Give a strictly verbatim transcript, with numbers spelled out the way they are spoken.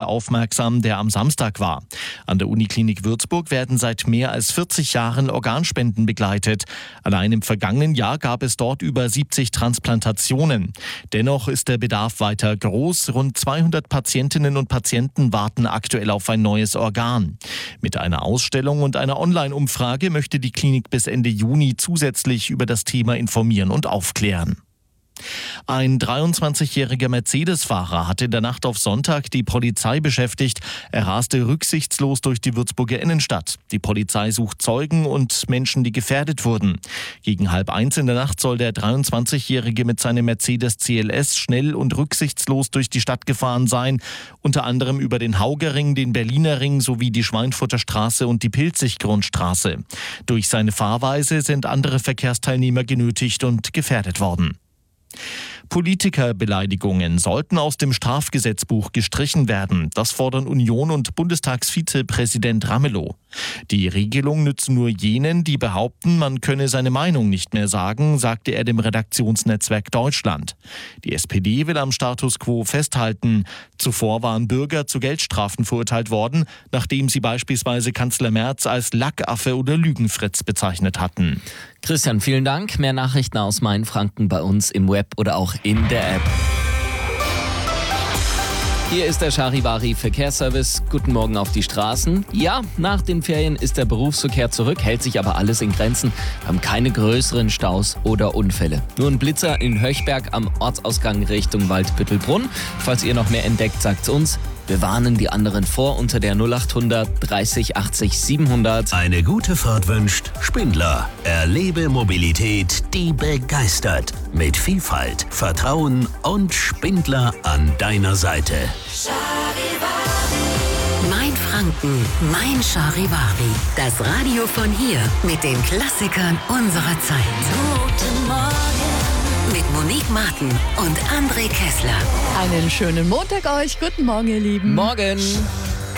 aufmerksam, der am Samstag war. An der Uniklinik Würzburg werden seit mehr als vierzig Jahren Organspenden begleitet. Allein im vergangenen Jahr gab es dort über siebzig Transplantationen. Dennoch ist der Bedarf weiter groß. Rund zweihundert Patientinnen und Patienten warten aktuell auf ein neues Organ. Mit einer Ausstellung und einer Online-Umfrage möchte die Klinik bis Ende Juni zusätzlich über das Thema informieren und aufklären. Ein dreiundzwanzigjähriger Mercedes-Fahrer hat in der Nacht auf Sonntag die Polizei beschäftigt. Er raste rücksichtslos durch die Würzburger Innenstadt. Die Polizei sucht Zeugen und Menschen, die gefährdet wurden. Gegen halb eins in der Nacht soll der dreiundzwanzigjährige mit seinem Mercedes C L S schnell und rücksichtslos durch die Stadt gefahren sein. Unter anderem über den Haugerring, den Berliner Ring sowie die Schweinfurter Straße und die Pilzig-Grundstraße. Durch seine Fahrweise sind andere Verkehrsteilnehmer genötigt und gefährdet worden. Politikerbeleidigungen sollten aus dem Strafgesetzbuch gestrichen werden. Das fordern Union und Bundestagsvizepräsident Ramelow. Die Regelung nützt nur jenen, die behaupten, man könne seine Meinung nicht mehr sagen, sagte er dem Redaktionsnetzwerk Deutschland. Die S P D will am Status quo festhalten. Zuvor waren Bürger zu Geldstrafen verurteilt worden, nachdem sie beispielsweise Kanzler Merz als Lackaffe oder Lügenfritz bezeichnet hatten. Christian, vielen Dank. Mehr Nachrichten aus Mainfranken bei uns im Web oder auch in der App. Hier ist der Charivari Verkehrsservice. Guten Morgen auf die Straßen. Ja, nach den Ferien ist der Berufsverkehr zurück, hält sich aber alles in Grenzen. Wir haben keine größeren Staus oder Unfälle. Nur ein Blitzer in Höchberg am Ortsausgang Richtung Waldbüttelbrunn. Falls ihr noch mehr entdeckt, sagt's uns. Wir warnen die anderen vor unter der null achthundert dreißig achtzig siebenhundert. Eine gute Fahrt wünscht Spindler. Erlebe Mobilität, die begeistert. Mit Vielfalt, Vertrauen und Spindler an deiner Seite. Mainfranken, mein Charivari. Das Radio von hier mit den Klassikern unserer Zeit. Guten Morgen. Mit Monique Martin und André Kessler. Einen schönen Montag euch. Guten Morgen, ihr Lieben. Morgen.